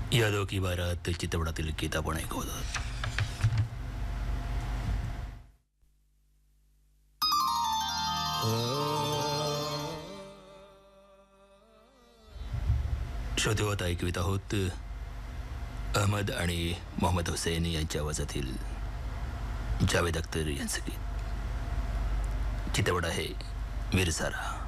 या दोघी बारात चित्रपटातील गीत आपण ऐकवलं. श्रोतेहोत ऐकवित आहोत अहमद आणि मोहम्मद हुसेन यांच्या आवाजातील जावेद अख्तर यांचं गीत. चित्रपट आहे मिरझारा.